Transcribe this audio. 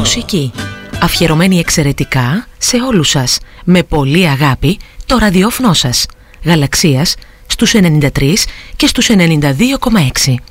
μουσική, αφιερωμένη εξαιρετικά σε όλους σας, με πολύ αγάπη, το ραδιόφωνο σας, Γαλαξίας, στους 93 και στους 92,6.